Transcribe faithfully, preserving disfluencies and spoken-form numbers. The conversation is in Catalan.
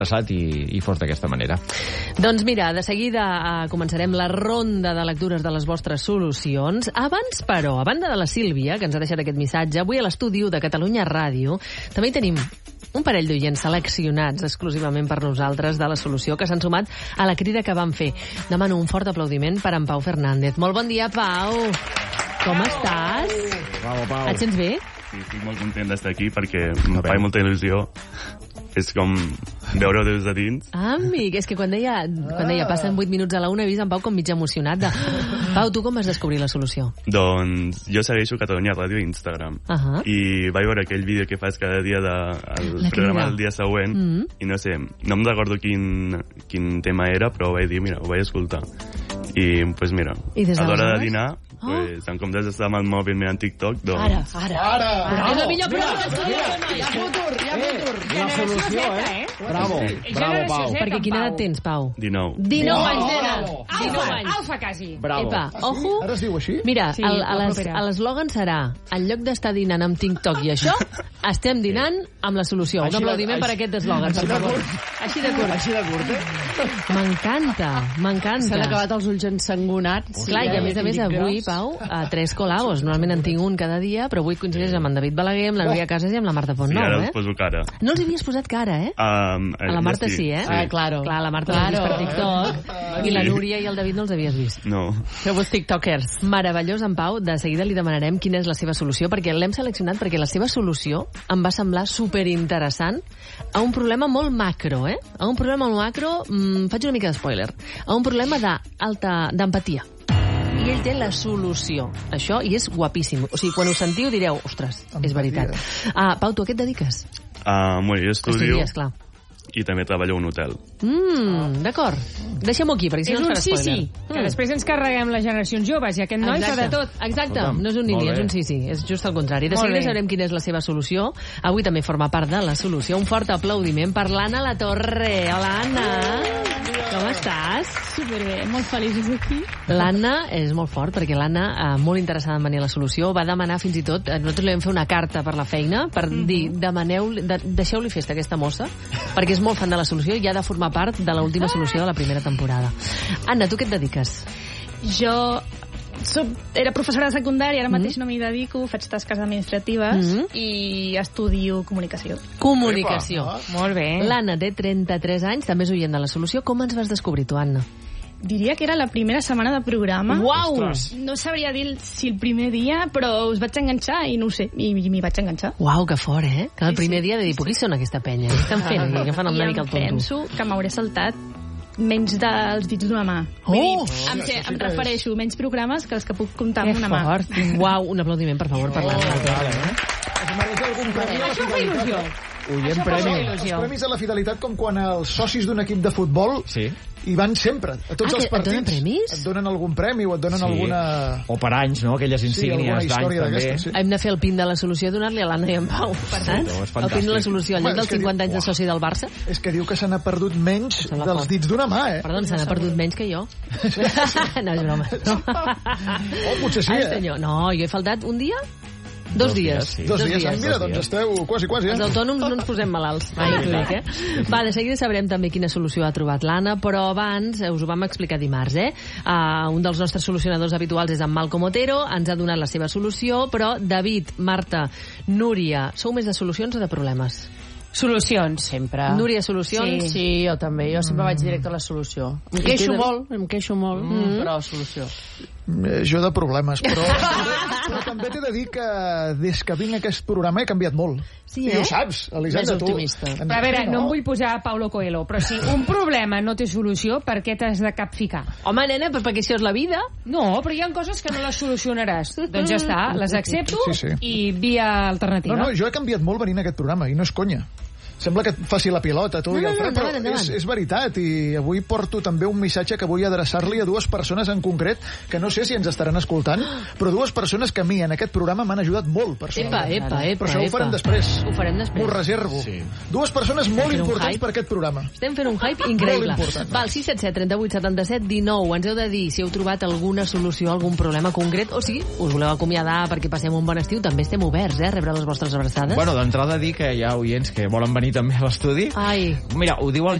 i, i fos d'aquesta manera. Doncs mira, de seguida uh, començarem la ronda de lectures de les vostres solucions. Abans, però, a banda de la Sílvia, que ens ha deixat aquest missatge, avui a l'estudi de Catalunya Ràdio també hi tenim un parell d'oients seleccionats exclusivament per nosaltres de la solució que s'han sumat a la crida que vam fer. Demano un fort aplaudiment per en Pau Fernández. Molt bon dia, Pau. Com Pau. estàs? Bravo, Pau. Et sents bé? Sí, estic molt content d'estar aquí perquè em fa molta il·lusió. És com veure-ho des de dins. Ah, amic, és que quan deia, quan deia passen vuit minuts a la una he vist en Pau com mig emocionat de... Pau, tu com vas descobrir la solució? Doncs jo segueixo Catalunya Ràdio a Instagram. Uh -huh. I vaig veure aquell vídeo que fas cada dia del de, programa del dia següent. Mm -hmm. I no sé, no em recordo quin, quin tema era, però vaig dir, mira, ho vaig escoltar. I, doncs pues mira, a l'hora de dinar, oh. pues, en comptes d'estar amb el mòbil mirant TikTok, doncs... Ara, ara. Ara. Bravo. És la millor prova que estudi. Hi ha futur, hi ha futur. La solució, eh? Bravo, bravo, Pau. Perquè quina edat tens, Pau? dinou. dinou anys, nena. dinou anys. Alfa, quasi. Bravo. Epa, ojo. Ara es diu així? Mira, Sí, el, la a les- propera. a l'eslògan serà, en lloc d'estar dinant amb TikTok i això, estem dinant amb la solució. Un Així de- aplaudiment per així- aquest eslògan, per així de favor. curt. Així de curt. Així de curt, eh? M'encanta, m'encanta. S'han acabat els ulls ensangonats. Clar, i a més a més avui, Pau, a tres col·labos. Normalment en tinc un cada dia, però avui coincideix amb en David Balaguer, amb la Núria Casas i amb la Marta Sí, Fontnou, ara eh? els poso cara. No els havies posat cara, eh? Um, A la Marta sí, eh? Ah, claro. Clar, la Marta l'has vist per TikTok, i la Núria i el David no els havies vist. No. Feu-vos tiktokers. Meravellós, en Pau. De seguida li demanarem quina és la seva solució, perquè l'hem seleccionat perquè la seva solució em va semblar superinteressant a un problema molt macro, eh? A un problema molt macro, mmm, faig una mica de spoiler, a un problema d'alta d'empatia. I ell té la solució. Això, i és guapíssim. O sigui, quan ho sentiu direu, ostres, és veritat. Ah, Pau, tu a què et dediques? Uh, bueno, jo estudio Estudies, clar. i també treballo a un hotel. Mm, d'acord. Deixem-ho aquí, perquè si És no un ens farà sí, spoiler. sí, que després ens carreguem les generacions joves i aquest noi fa de tot. Exacte, Escolta'm, no és un nini, molt bé. és un sí, sí, és just el contrari. De Molt seguida bé. sabrem quina és la seva solució. Avui també forma part de la solució. Un fort aplaudiment per l'Anna La Torre. Hola, Anna. Com estàs? Superbé, molt feliços aquí. L'Anna és molt fort, perquè l'Anna, eh, molt interessada en venir a la solució, va demanar fins i tot, eh, nosaltres li vam fer una carta per la feina, per mm -hmm. dir, demaneu, de, deixeu-li festa a aquesta mossa, perquè és molt fan de la solució i ha de formar part de l'última solució de la primera temporada. Anna, tu què et dediques? Jo soc, era professora de secundària, ara mateix no m'hi dedico, faig tasques administratives Mhm. i estudio comunicació. Comunicació. Epa, Molt bé. L'Anna té trenta-tres anys, també és oient de la solució. Com ens vas descobrir tu, Anna? Diria que era la primera setmana de programa. Uau! No sabria dir si el primer dia, però us vaig enganxar i no ho sé, i, i m'hi vaig enganxar. Uau, que fort, eh? Que el Sí, primer sí. dia de dir, qui són aquesta penya? Què estan fent aquí? Que fan I una mica em el tonto. penso que m'hauré saltat menys dels dits d'una mà. Oh! Vull dir, em, sé, em refereixo menys programes que els que puc comptar amb Que una mà. fort. Uau, un aplaudiment, per favor, per l'Anna. Es mereix algun premi a la Això fa il·lusió. Oient Això fa premi. molta il·lusió. Els premis a la fidelitat, com quan els socis d'un equip de futbol Sí. hi van sempre, a tots Ah, els que et partits. donen premis? Et donen algun premi o et donen Sí. alguna... O per anys, no? Aquelles Sí, insígnies alguna d'anys història també. d'aquestes, sí. Hem de fer el pin de la solució i donar-li a l'Anna i en Pau. Saps? és El pin de la fantàstic. solució, al lloc Home, és dels que diu- cinquanta anys de soci del Barça. És que diu que se n'ha perdut menys Sembla dels fort. dits d'una mà, eh? Perdó, se n'ha perdut menys que jo. No, és broma. No. Oh, potser sí, Ai, eh? senyor. No, jo he faltat un dia? Dos, Dos dies. dies, sí. Dos dies. Ah, Mira, dos doncs dies. esteu quasi, quasi, Els eh? autònoms no ens posem malalts. Mai t'ho dic, eh? Va, de seguida sabrem també quina solució ha trobat l'Anna, però abans eh, us ho vam explicar dimarts, eh? Uh, un dels nostres solucionadors habituals és en Malcom Otero, ens ha donat la seva solució, però David, Marta, Núria, sou més de solucions o de problemes? Solucions. Sempre. Núria, solucions? Sí, sí, jo també. Jo sempre vaig directe a la solució. Em I queixo tu, David? molt, em queixo molt, mm. però solució. Eh, Jo de problemes, però, però també t'he de dir que des que vinc a aquest programa he canviat molt. Sí, I eh? ho saps, Elisenda, Més tu. optimista. En- Però a veure, sí, no em vull posar a Paulo Coelho, però si un problema no té solució, per què t'has de capficar? Home, nena, però perquè això és la vida. No, però hi ha coses que no les solucionaràs. Doncs ja està, les accepto Sí, sí. i via alternativa. No, no, jo he canviat molt venint a aquest programa, i no és conya. Sembla que et faci la pilota, tu No, i no, el no, Fred, però endavant, endavant. és, és veritat, i avui porto també un missatge que vull adreçar-li a dues persones en concret, que no sé si ens estaran escoltant, però dues persones que a mi en aquest programa m'han ajudat molt Epa, personalment. epa, epa. Però això ho epa. farem després. Ho farem després. M'ho reservo. Sí. Dues persones molt Fer un importants hype. per aquest programa. Estem fent un hype increïble. Molt important. Val, sis set set, trenta-vuit, setanta-set, dinou. Ens heu de dir si heu trobat alguna solució a algun problema concret o si us voleu acomiadar perquè passem un bon estiu. També estem oberts, eh, a rebre les vostres abraçades. Bueno, d'entrada dir que hi ha oients que volen venir també a l'estudi. Ai. Mira, ho diu el